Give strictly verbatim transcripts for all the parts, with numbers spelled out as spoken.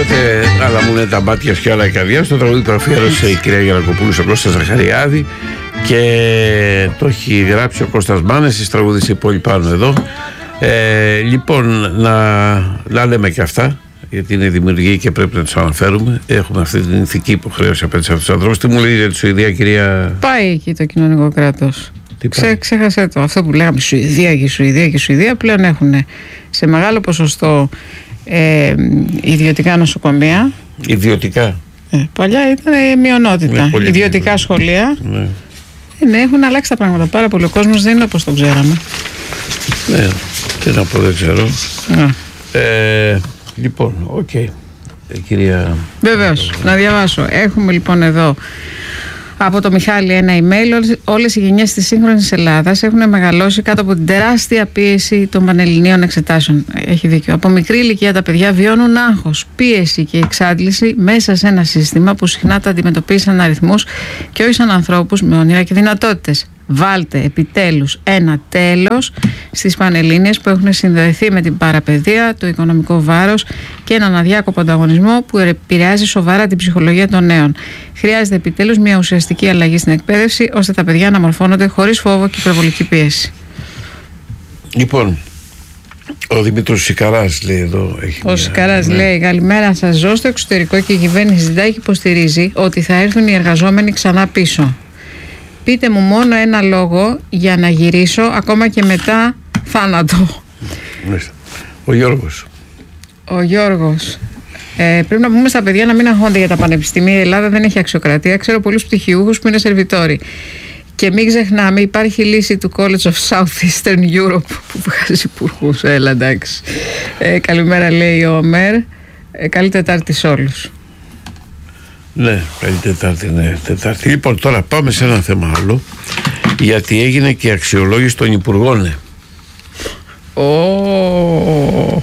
Ακούτε άλλα μου είναι τα μάτια και άλλα η καρδιά. Στο τραγούδι που αφιέρωσε η κυρία Γιαννακοπούλου στον Κώστα Ζαχαριάδη και το έχει γράψει ο Κώστας Μάνες, τραγούδισε πολύ πάνω εδώ. Ε, λοιπόν, να, να λέμε και αυτά, γιατί είναι δημιουργοί και πρέπει να τους αναφέρουμε. Έχουμε αυτή την ηθική υποχρέωση απέναντι σε αυτούς τους ανθρώπους. Τι μου λέει για τη Σουηδία, κυρία? Πάει εκεί το κοινωνικό κράτος. Ξέ, ξέχασε το. Αυτό που λέγαμε Σουηδία και Σουηδία και Σουηδία πλέον έχουν σε μεγάλο ποσοστό ε, ιδιωτικά νοσοκομεία. Ιδιωτικά. Ε, παλιά ήταν μειονότητα. Ναι, ιδιωτικά σχολεία. Ναι. Ε, ναι, έχουν αλλάξει τα πράγματα πάρα πολύ. Ο κόσμος δεν είναι όπως το ξέραμε. Ναι, τι να πω, δεν ξέρω. Ε, λοιπόν, οκ. Okay. Ε, κυρία... Βεβαίως, να διαβάσω. Έχουμε λοιπόν εδώ από το Μιχάλη ένα email. Όλες οι γενιές της σύγχρονης Ελλάδας έχουν μεγαλώσει κάτω από την τεράστια πίεση των πανελληνίων εξετάσεων. Έχει δίκιο. Από μικρή ηλικία τα παιδιά βιώνουν άγχος, πίεση και εξάντληση μέσα σε ένα σύστημα που συχνά τα αντιμετωπίζει σαν αριθμούς και όχι σαν ανθρώπους με όνειρα και δυνατότητες. Βάλτε επιτέλους ένα τέλος στις πανελλήνιες που έχουν συνδεθεί με την παραπαιδεία, το οικονομικό βάρος και έναν αδιάκοπο ανταγωνισμό που επηρεάζει σοβαρά την ψυχολογία των νέων. Χρειάζεται επιτέλους μια ουσιαστική αλλαγή στην εκπαίδευση ώστε τα παιδιά να μορφώνονται χωρίς φόβο και υπερβολική πίεση. Λοιπόν, ο Δημήτρος Σικαράς λέει εδώ. Έχει ο μια... Σικαράς ναι. λέει: καλημέρα σας, ζω στο εξωτερικό και η κυβέρνηση ζητάει και υποστηρίζει ότι θα έρθουν οι εργαζόμενοι ξανά πίσω. Πείτε μου μόνο ένα λόγο για να γυρίσω ακόμα και μετά θάνατο. Ο Γιώργος. Ο Γιώργος. Ε, πρέπει να πούμε στα παιδιά να μην αγχώνται για τα πανεπιστήμια. Η Ελλάδα δεν έχει αξιοκρατία. Ξέρω πολλούς πτυχιούχους που είναι σερβιτόροι. Και μην ξεχνάμε, υπάρχει λύση του College of Southeastern Europe που βγάζει υπουργούς. Έλα, εντάξει. Ε, καλημέρα, λέει ο Ομέρ. Ε, καλή Τετάρτη σε όλους. Ναι, καλή Τετάρτη, ναι, Τετάρτη. Λοιπόν, τώρα πάμε σε ένα θέμα άλλο, γιατί έγινε και η αξιολόγηση των υπουργών. Ναι. Oh.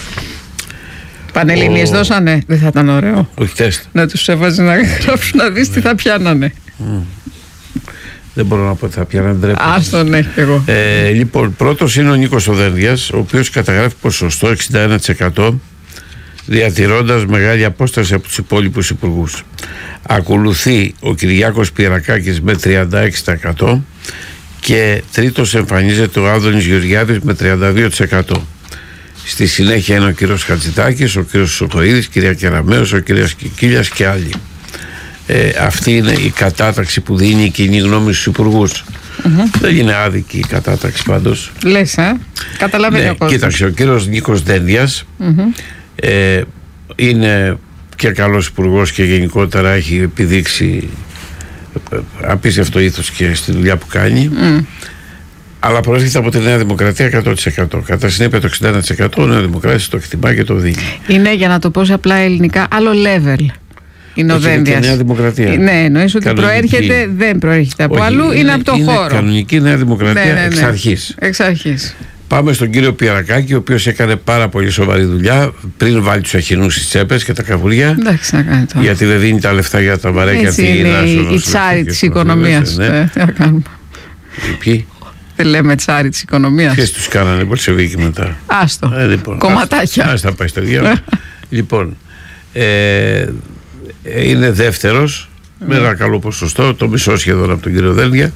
Πανελληνίες oh. δώσανε, δεν θα ήταν ωραίο? Όχι, τεστ. Να τους έβαζε να γράψουν να δεις ναι. τι θα πιάνανε. Mm. Δεν μπορώ να πω ότι θα πιάνανε, ντρέπεται. Άστο, ναι, εγώ. Ε, λοιπόν, πρώτος είναι ο Νίκος Οδένδιας, ο οποίος καταγράφει ποσοστό εξήντα ένα τοις εκατό, διατηρώντας μεγάλη απόσταση από τους υπόλοιπους υπουργούς. Ακολουθεί ο Κυριάκος Πιερακάκης με τριάντα έξι τοις εκατό και τρίτος εμφανίζεται ο Άδωνης Γεωργιάδης με τριάντα δύο τοις εκατό. Στη συνέχεια είναι ο κύριος Χατζητάκης, ο κύριος Σωτοίδης, κυρία Κεραμέως, ο κύριος Κικίλιας και άλλοι. Ε, αυτή είναι η κατάταξη που δίνει η κοινή γνώμη στους υπουργούς. Mm-hmm. Δεν είναι άδικη η κατάταξη πάντως. Λες, ε? Καταλαβαίνει ναι, ο κόσμος. Κοίταξε, ο κύριος Νίκος Δένδιας mm-hmm. ε, είναι και καλός υπουργός και γενικότερα έχει επιδείξει απίστευτο ήθος και στη δουλειά που κάνει. Mm. Αλλά προέρχεται από τη Νέα Δημοκρατία εκατό τοις εκατό. Κατά συνέπεια το εξήντα ένα τοις εκατό ο Νέα Δημοκράτης το εκτιμά και το δίνει. Είναι, για να το πω σε απλά ελληνικά, άλλο level. Είναι ο Δένδιας. Νέα Δημοκρατία. Ναι, εννοείς ότι κανονική. Προέρχεται, δεν προέρχεται από αλλού, είναι, είναι από το είναι χώρο. Κανονική Νέα Δημοκρατία, ναι, ναι, ναι. εξ αρχής. Εξ αρχής. Πάμε στον κύριο Πιερακάκη, ο οποίος έκανε πάρα πολύ σοβαρή δουλειά πριν βάλει τους αχινούς στις τσέπες και τα καβουριά. Εντάξει, να κάνει τώρα. Γιατί δεν δίνει τα λεφτά για τα βαρέκια. Έτσι είναι η, η τσάρη της οικονομίας. Ναι. Ε, τι να κάνουμε. Ποιοι? Δεν λέμε τσάρη της οικονομίας. Ποιες τους κάνανε Μπολσεβίκοι μετά? Άστο. Ε, λοιπόν, κομματάκια. Ας τα πάει στο διάβολο. Λοιπόν, ε, είναι δεύτερος mm. με ένα καλό ποσοστό, το μισό σχεδόν από τον κύριο Δένδια.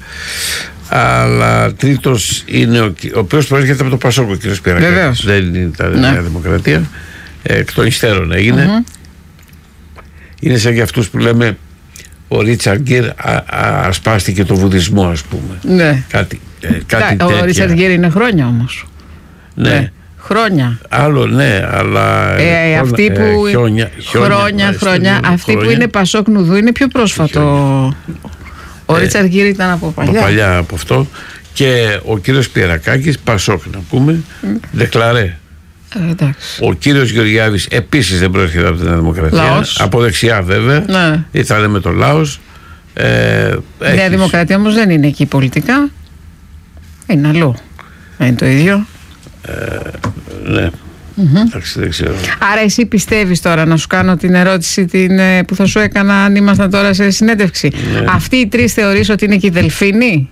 Αλλά τρίτος είναι ο, ο οποίος προέρχεται από το Πασόκο, ο κύριος Πιερακάκης. Δεν είναι τα ναι. Νέα Δημοκρατία. Ε, εκ των υστέρων έγινε. Mm-hmm. Είναι σαν για αυτούς που λέμε ο Ρίτσαρντ Γκίρ ασπάστηκε το βουδισμό, ας πούμε. Ναι. Κάτι, ε, κάτι ο Ρίτσαρντ Γκίρ είναι χρόνια όμως. Ναι. ναι. Χρόνια. Άλλο ναι, αλλά. Ε, ε, αυτοί που. Ε, χιόνια, χιόνια, χρόνια, ναι, χρόνια. Αυτοί χρόνια. Που είναι Πασόκ Νουδού είναι πιο πρόσφατο. Ο ε, Ρίτσαρντ Γκίρ ήταν από παλιά. Από παλιά από αυτό. Και ο κύριος Πιερακάκης, Πασόκ να πούμε, mm. δεκλαρέ. Ε, ο κύριος Γεωργιάδης επίσης δεν προέρχεται από την Νέα Δημοκρατία. Λαός. Από δεξιά βέβαια. Ναι. Ήταν με το Λάος. Ε, η Νέα Δημοκρατία όμως δεν είναι εκεί πολιτικά. Είναι αλλού. Είναι το ίδιο. Ε, ναι. Mm-hmm. Εντάξει, δεν ξέρω. Άρα εσύ πιστεύεις τώρα, να σου κάνω την ερώτηση την, που θα σου έκανα αν ήμασταν τώρα σε συνέντευξη. Ναι. Αυτοί οι τρεις θεωρείς ότι είναι και οι Δελφίνοι?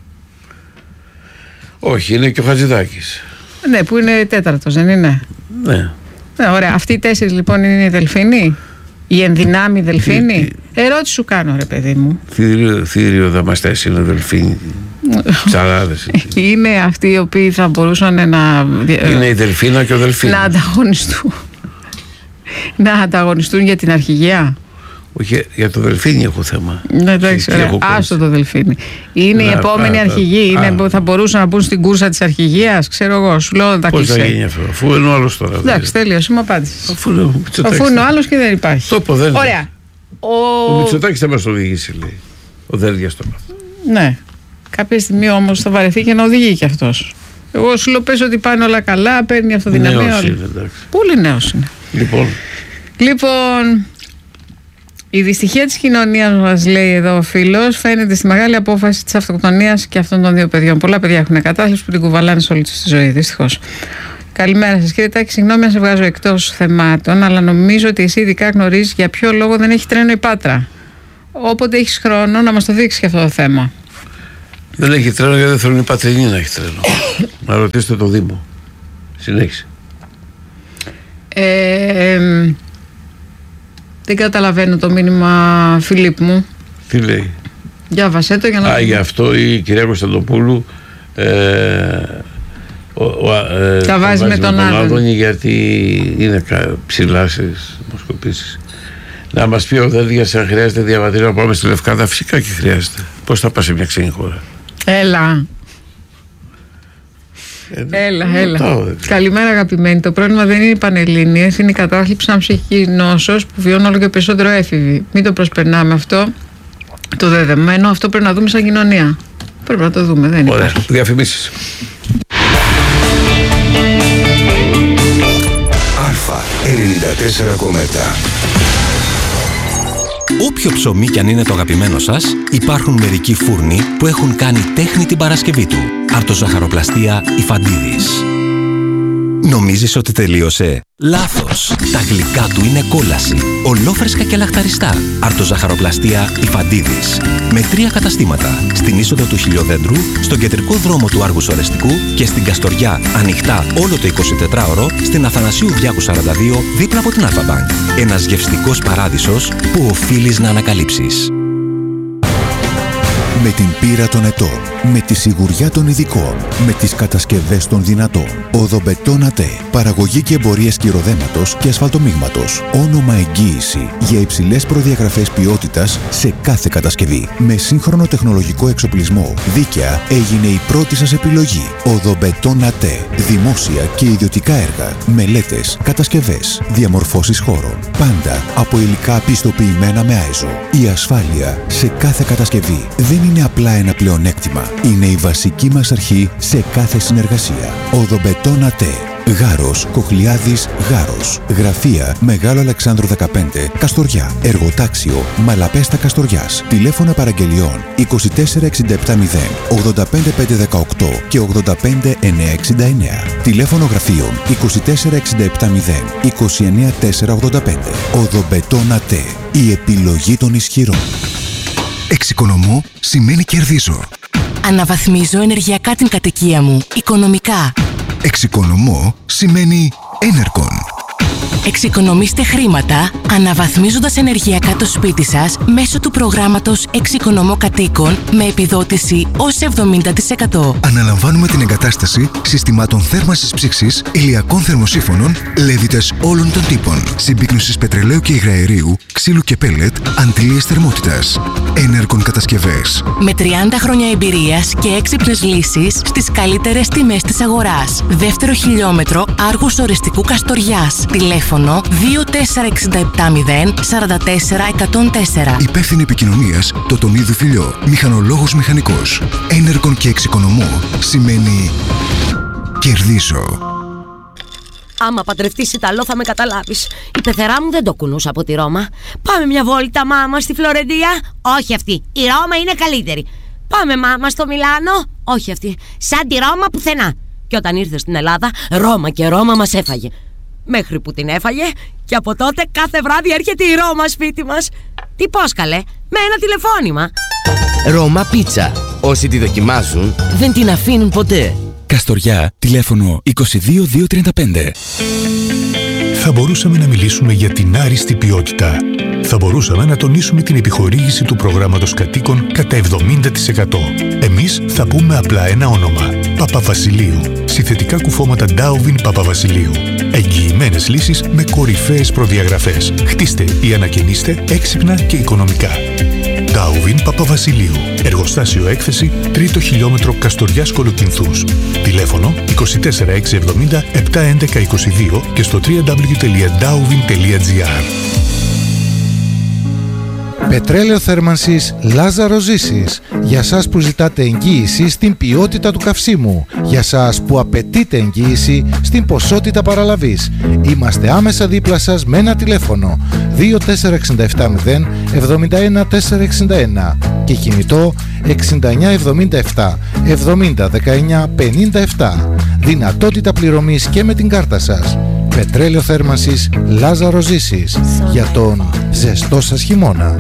Όχι, είναι και ο Χατζηδάκης. Ναι, που είναι τέταρτος, δεν είναι? Ναι. Ναι, ωραία. Αυτοί οι τέσσερις λοιπόν είναι οι Δελφίνοι. Η ενδυνάμει Δελφίνη. Ερώτηση σου κάνω, ρε παιδί μου. Θήριο, θήριο δαμαστές είναι Δελφίνη. Ψαράδες. Είναι αυτοί οι οποίοι θα μπορούσαν να. Είναι η Δελφίνα και ο Δελφίνη. Να ανταγωνιστούν. Να ανταγωνιστούν για την αρχηγία. Όχι, για το Δελφίνη έχω θέμα. Ναι, εντάξει, άστο το Δελφίνη. Είναι να, η επόμενη α, αρχηγή. Είναι α, θα μπορούσαν να μπουν στην κούρσα της αρχηγίας. Ξέρω εγώ, σου λέω τα πώς θα γίνει αυτό, αφού είναι ο άλλος τώρα. Εντάξει, τέλειωσε, μου απάντησες. Αφού, αφού είναι ο άλλος και δεν υπάρχει. Το πω, δεν ωραία. Ο, ο Μητσοτάκης θα μας οδηγήσει, λέει. Ο Δένδιας τώρα. Ναι. Κάποια στιγμή όμως θα βαρεθεί και να οδηγεί κι αυτός. Εγώ σου λέω πες ότι πάνε όλα καλά, παίρνει αυτοδυναμία. Νέος είναι, εντάξει. Πολύ νέος είναι. Λοιπόν. Λοιπόν. Η δυστυχία της κοινωνίας μας, λέει εδώ ο φίλος, φαίνεται στη μεγάλη απόφαση της αυτοκτονίας και αυτών των δύο παιδιών. Πολλά παιδιά έχουν κατάθλιψη που την κουβαλάνε σε όλη τους τη ζωή, δυστυχώς. Καλημέρα σας, κύριε Τάκη. Συγγνώμη αν σε βγάζω εκτός θεμάτων, αλλά νομίζω ότι εσύ ειδικά γνωρίζεις για ποιο λόγο δεν έχει τρένο η Πάτρα. Όποτε έχεις χρόνο να μας το δείξεις και αυτό το θέμα. Δεν έχει τρένο γιατί δεν θέλουν οι Πατρινοί να έχει τρένο. Να ρωτήσετε το Δήμο. Συνέχισε. Ε, δεν καταλαβαίνω το μήνυμα, Φιλίπ μου. Τι λέει? Διάβασέ το για να... Α, γι' αυτό η κυρία Κωνσταντοπούλου ε, ο, ο, ε, τα βάζει με τον, τον Άδωνη, γιατί είναι ψηλά στις δημοσκοπήσεις. Να μας πει ο Δένδιας αν χρειάζεται διαβατήριο να πάμε στη Λευκάδα. Φυσικά και χρειάζεται. Πώς θα πας σε μια ξένη χώρα? Έλα. Έλα, έλα. Το... Καλημέρα, αγαπημένοι. Το πρόβλημα δεν είναι οι Πανελλήνιες, είναι η κατάθλιψη σαν ψυχική νόσος που βιώνουν όλο και περισσότερο έφηβοι. Μην το προσπερνάμε αυτό το δεδομένο. Αυτό πρέπει να δούμε σαν κοινωνία. Πρέπει να το δούμε, δεν ωραία. Υπάρχει. Διαφημίσεις. Αλφα ενενήντα τέσσερα κόμμα επτά. Όποιο ψωμί κι αν είναι το αγαπημένο σας, υπάρχουν μερικοί φούρνοι που έχουν κάνει τέχνη την Παρασκευή του. Αρτοζαχαροπλαστεία Ιφαντίδης. Νομίζεις ότι τελείωσε? Λάθος! Τα γλυκά του είναι κόλαση. Ολόφρεσκα και λαχταριστά. Αρτοζαχαροπλαστεία Ιφαντίδης. Με τρία καταστήματα. Στην είσοδο του Χιλιοδέντρου, στον κεντρικό δρόμο του Άργους Ορεστικού και στην Καστοριά, ανοιχτά όλο το εικοσιτετράωρο, στην Αθανασίου Διάκου σαράντα δύο, δίπλα από την Αλφα-Μπανκ. Ένας γευστικός παράδεισος που οφείλεις να ανακαλύψεις. Με την πείρα των ετών, με τη σιγουριά των ειδικών, με τις κατασκευές των δυνατών. Οδομπετόν ΑΤΕ. Παραγωγή και εμπορία σκυροδέματος και ασφαλτομίγματος. Όνομα εγγύηση για υψηλές προδιαγραφές ποιότητας σε κάθε κατασκευή. Με σύγχρονο τεχνολογικό εξοπλισμό. Δίκαια έγινε η πρώτη σας επιλογή. Οδομπετόν ΑΤΕ. Δημόσια και ιδιωτικά έργα. Μελέτες, κατασκευές, διαμορφώσεις χώρων. Πάντα από υλικά πιστοποιημένα με άιζο. Η ασφάλεια σε κάθε κατασκευή δεν είναι απλά ένα πλεονέκτημα. Είναι η βασική μας αρχή σε κάθε συνεργασία. Οδομπετόν ΑΤΕ. Γάρος, Κοχλιάδης, Γάρος. Γραφεία Μεγάλο Αλεξάνδρου δεκαπέντε, Καστοριά. Εργοτάξιο Μαλαπέστα Καστοριάς. Τηλέφωνα παραγγελιών είκοσι τέσσερα εξήντα επτά μηδέν ογδόντα πέντε πεντακόσια δεκαοκτώ και ογδόντα πέντε εννιακόσια εξήντα εννέα. Τηλέφωνο γραφείων είκοσι τέσσερα εξήντα επτά μηδέν είκοσι εννέα τετρακόσια ογδόντα πέντε. Οδομπετόν ΑΤΕ. Η επιλογή των ισχυρών. Εξοικονομώ σημαίνει κερδίζω. Αναβαθμίζω ενεργειακά την κατοικία μου, οικονομικά. Εξοικονομώ σημαίνει Enercon. Εξοικονομήστε χρήματα αναβαθμίζοντας ενεργειακά το σπίτι σας μέσω του προγράμματος Εξοικονομώ Κατοίκων με επιδότηση ως εβδομήντα τοις εκατό. Αναλαμβάνουμε την εγκατάσταση συστημάτων θέρμανσης ψήξης, ηλιακών θερμοσύφωνων, λέβητες όλων των τύπων, συμπίκνωσης πετρελαίου και υγραερίου, ξύλου και πέλετ, αντλίες θερμότητας. Enercon κατασκευές. Με τριάντα χρόνια εμπειρίας και έξυπνες λύσεις στις καλύτερες τιμές της αγοράς. Δεύτερο χιλιόμετρο Άργους Ορεστικού Καστοριάς. Τηλέφωνο δύο τέσσερα εξήντα επτά μηδέν σαράντα τέσσερα εκατόν τέσσερα. Υπεύθυνη επικοινωνίας Τοτονίδου Φιλιό. Μηχανολόγος μηχανικός. Enercon και εξοικονομώ σημαίνει κερδίζω. Άμα παντρευτείς Ιταλό θα με καταλάβεις. Η πεθερά μου δεν το κουνούσα από τη Ρώμα. Πάμε μια βόλτα, μάμα, στη Φλωρεντία. Όχι αυτή. Η Ρώμα είναι καλύτερη. Πάμε, μάμα, στο Μιλάνο. Όχι αυτή. Σαν τη Ρώμα πουθενά. Και όταν ήρθε στην Ελλάδα, Ρώμα και Ρώμα μας έφαγε. Μέχρι που την έφαγε και από τότε κάθε βράδυ έρχεται η Ρώμα σπίτι μας. Τι πώς καλέ, με ένα τηλεφώνημα. Ρώμα Πίτσα. Όσοι τη δοκιμάζουν δεν την αφήνουν ποτέ. Καστοριά, τηλέφωνο είκοσι δύο διακόσια τριάντα πέντε. Θα μπορούσαμε να μιλήσουμε για την άριστη ποιότητα θα μπορούσαμε να τονίσουμε την επιχορήγηση του προγράμματος κατοίκων κατά εβδομήντα τοις εκατό. Εμείς θα πούμε απλά ένα όνομα. Παπαβασιλείου. Συνθετικά κουφώματα Darwin Παπαβασιλείου. Εγγυημένες λύσεις με κορυφαίες προδιαγραφές. Χτίστε ή ανακαινίστε έξυπνα και οικονομικά. Darwin Παπαβασιλείου. Εργοστάσιο έκθεση, τρίτο χιλιόμετρο Καστοριάς Κολοκυνθούς. Τηλέφωνο είκοσι τέσσερα εξακόσια εβδομήντα επτακόσια έντεκα είκοσι δύο και στο double-u double-u double-u τελεία darwin τελεία gr. Πετρέλαιο θέρμανσης Λάζαρο Ζήσης. Για σας που ζητάτε εγγύηση στην ποιότητα του καυσίμου. Για σας που απαιτείτε εγγύηση στην ποσότητα παραλαβής. Είμαστε άμεσα δίπλα σας με ένα τηλέφωνο δύο τέσσερα έξι επτά μηδέν εβδομήντα ένα τετρακόσια εξήντα ένα και κινητό εξήντα εννιά εβδομήντα επτά εβδομήντα δεκαεννιά πενήντα επτά. Δυνατότητα πληρωμής και με την κάρτα σας. Πετρέλαιο θέρμανσης Λάζαρο Ζήσης. Για τον ζεστό σας χειμώνα.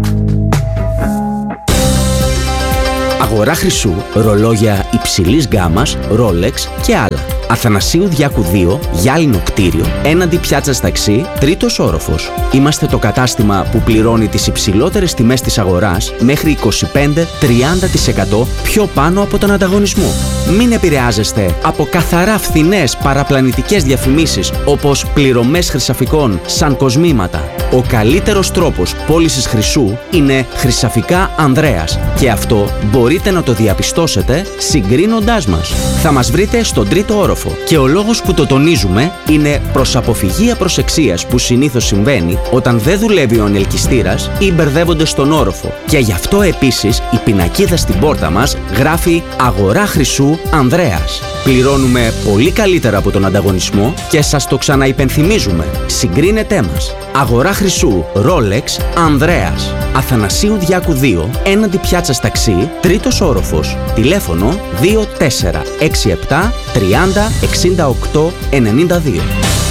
Αγορά χρυσού, ρολόγια υψηλής γκάμας, Rolex και άλλα. Αθανασίου Διάκου δύο, γυάλινο κτίριο, έναντι πιάτσας ταξί, τρίτος όροφος. Είμαστε το κατάστημα που πληρώνει τις υψηλότερες τιμές της αγοράς μέχρι είκοσι πέντε με τριάντα τοις εκατό πιο πάνω από τον ανταγωνισμό. Μην επηρεάζεστε από καθαρά φθηνές παραπλανητικές διαφημίσεις όπως πληρωμές χρυσαφικών σαν κοσμήματα. Ο καλύτερος τρόπος πώλησης χρυσού είναι Χρυσαφικά Ανδρέας και αυτό μπορείτε να το διαπιστώσετε συγκρίνοντάς μας. Θα μας βρείτε στον τρίτο όροφο και ο λόγος που το τονίζουμε είναι προς αποφυγή απροσεξίας που συνήθως συμβαίνει όταν δεν δουλεύει ο ανελκυστήρας ή μπερδεύονται στον όροφο. Και γι' αυτό επίσης η πινακίδα στην πόρτα μας γράφει «Αγορά χρυσού Ανδρέας». Πληρώνουμε πολύ καλύτερα από τον ανταγωνισμό και σας το ξαναυπενθυμίζουμε. Συγκρίνετέ μας. Αγορά χρυσού Rolex Ανδρέας. Αθανασίου Διάκου δύο, έναντι πιάτσας ταξί, τρίτος όροφος. Τηλέφωνο δύο τέσσερα έξι επτά τριάντα εξήντα οκτώ ενενήντα δύο.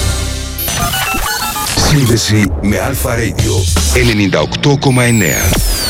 Σύνδεση με Αλφα Radio ενενήντα οκτώ κόμμα εννέα.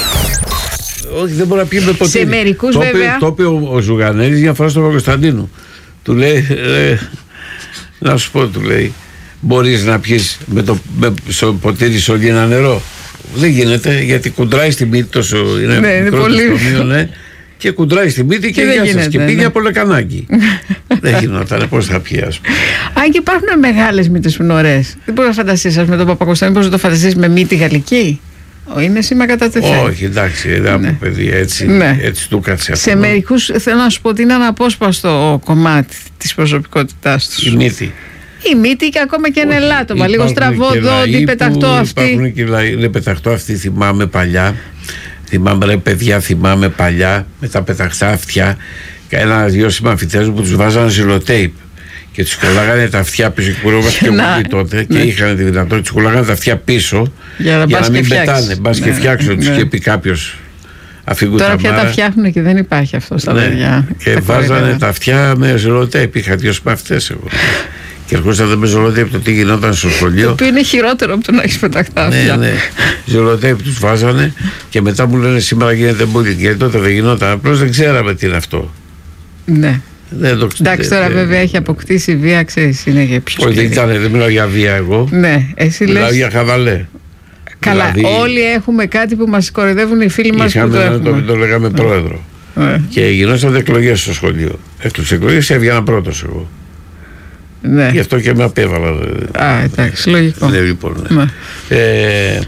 Όχι, δεν μπορεί να πει με ποτέ. Σε μερικούς το βέβαια. Το είπε ο, ο Ζουγανέλης μια φορά στον Παπακοσταντίνου. Του λέει, ε, να σου πω, του λέει, μπορείς να πιεις με το με, στο ποτήρι σωλήνα νερό. Δεν γίνεται, γιατί κουντράει στη μύτη τόσο, είναι ναι, μικρό το στομείο, ναι, και κουντράει στη μύτη και, και γεια σας. Και πήγε ναι. από λεκανάκι. Δεν γινόταν, πώς θα πιει, ας πούμε. Αν και υπάρχουν μεγάλες μύτες που είναι ωραίες. Δεν μπορείς να φανταστείς, ας πούμε, τον Παπακοσταντίνο, μπορείς να το φανταστείς με μύτη γαλλική. Είναι σήμα κατά τεθέν. Όχι, εντάξει, δεν ναι. από παιδί, έτσι, ναι. έτσι του κάτσε αυτό. Σε μερικούς θέλω να σου πω ότι είναι αναπόσπαστο κομμάτι της προσωπικότητάς τους. Η μύτη. Η μύτη και ακόμα και ένα ελάττωμα. Λίγο στραβό δόντι, πεταχτό αυτή. Υπάρχουν και λαοί, είναι πεταχτό αυτή, θυμάμαι παλιά. Θυμάμαι ρε παιδιά, θυμάμαι παλιά με τα πεταχτά αυτιά. Ένα-δυο συμμαθητές μου που τους βάζανε ζηλοτέιπ. Και τους κολλάγανε τα αυτιά πίσω, και κουρεύασαν και πολύ τότε. Ναι. Και είχαν τη δυνατότητα, τους κολλάγανε τα αυτιά πίσω για να, για να μην πετάνε. Μπα ναι. και φτιάξουν, ναι. τους και πει κάποιος αφήγου τα μάρα. Τώρα πια τα φτιάχνουν και δεν υπάρχει αυτό στα ναι. παιδιά. Και τα βάζανε κορυφαία. Τα αυτιά με ζελοτέιπ. Είχα δύο συμμαθητές εγώ. Και ερχόσατε με ζελοτέιπ το τι γινόταν στο σχολείο. Το οποίο είναι χειρότερο από το να έχει πεταχτά αυτιά. Ναι, ναι. Ζελοτέιπ τους βάζανε και μετά μου λένε σήμερα γίνεται bullying. Γιατί τότε δεν γινόταν. Απλώς δεν ξέραμε τι είναι αυτό. Ναι. Δεν το εντάξει, τώρα βέβαια έχει αποκτήσει βία, ξέρεις, είναι για πιο όχι, δεν ήταν, δεν μιλάω για βία εγώ. Ναι, εσύ λες. Μιλάω για χαβαλέ. Καλά, δηλαδή, όλοι έχουμε κάτι που μας κοροϊδεύουν οι φίλοι μας που το έχουμε. Το, το λέγαμε πρόεδρο. Ναι. Και γινόσαν εκλογές στο σχολείο. Έκτος εκλογές έβγαινα πρώτος εγώ. Ναι. Γι' αυτό και με απέβαλα. Α, εντάξει, λογικό. Ναι, λοιπόν, ναι. Ναι. Ε,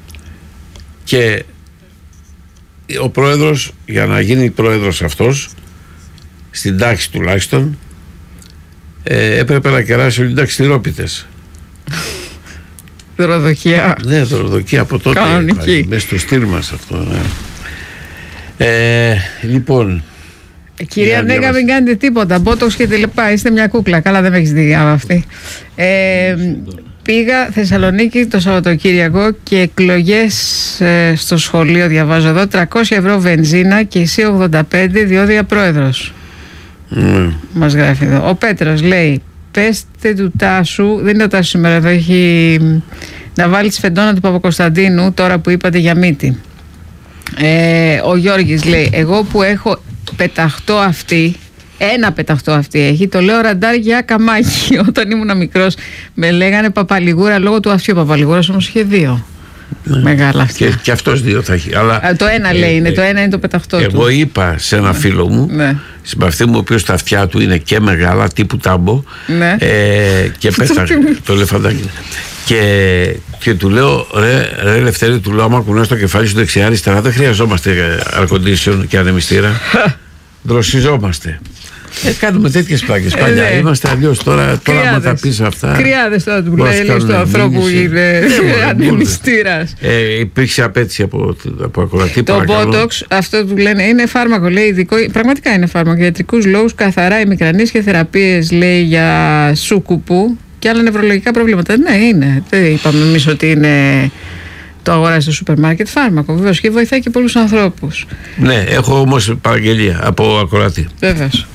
και ο πρόεδρος, για να γίνει πρόεδρος αυτός, στην τάξη τουλάχιστον, ε, έπρεπε να κεράσει όλοι οι ταξιτηρόπιτες. Δωροδοκία. Ναι, δωροδοκία από τότε. Κανονική. Μέσα στο στυλ μας αυτό. Ναι. Ε, λοιπόν. Κυρία Νέγα, μην κάνετε τίποτα. Μπότοξ και τελεπά. Είστε μια κούκλα. Καλά, δεν με έχεις δει αυτή. Ε, πήγα Θεσσαλονίκη το Σαββατοκύριακο και εκλογές ε, στο σχολείο, διαβάζω εδώ, τριακόσια ευρώ βενζίνα και εσύ ογδόντα πέντε διόδια πρόεδρος. Mm. Μας γράφει εδώ. Ο Πέτρος λέει, πέστε του Τάσου, δεν είναι ο Τάσου σήμερα εδώ, έχει να βάλει τη σφεντόνα του Παπακοσταντίνου τώρα που είπατε για μύτη. Ε, ο Γιώργης λέει, εγώ που έχω πεταχτό αυτή, ένα πεταχτό αυτή έχει, το λέω ραντάρ για καμάκι. Όταν ήμουν μικρός με λέγανε Παπαλιγούρα λόγω του αυτιού. Παπαλιγούρας όμως είχε δύο. Μεγάλα αυτά. Και, και αυτός δύο θα έχει. Αλλά, Α, το ένα ε, λέει είναι, ε, το ένα είναι το πεταχτό εγώ του. Εγώ είπα σε ένα ναι. φίλο μου, ναι. συμπαθή μου, ο οποίος τα αυτιά του είναι και μεγάλα, τύπου τάμπο, ναι. ε, και πέτα, το ελεφαντάκι. Και, και του λέω, ρε, ρε Ελευθέρη, του λέω, άμα κουνάς το κεφάλι σου δεξιά-αριστερά, δεν χρειαζόμαστε air condition και ανεμιστήρα. Δροσιζόμαστε. Ε, κάνουμε τέτοιες πλάκες παλιά. Ε, είμαστε αλλιώς τώρα. Τώρα, άμα θα πεις αυτά. Κρυάδες τώρα του λέει στον ανθρώπου που είναι αντιμυστήρας. Ε, υπήρξε απέτηση από, από ακροατή. Το Botox, αυτό που λένε, είναι φάρμακο, λέει ειδικό. Πραγματικά είναι φάρμακο για ιατρικούς λόγους, καθαρά ημικρανής και θεραπείες, λέει, για σούκουπου και άλλα νευρολογικά προβλήματα. Ναι, είναι. Δεν είπαμε εμείς ότι είναι. Το αγοράζει στο σούπερ μάρκετ, φάρμακο βεβαίως, και βοηθάει και πολλούς ανθρώπους. Ναι, έχω όμως παραγγελία από ακροατή. Βεβαίως.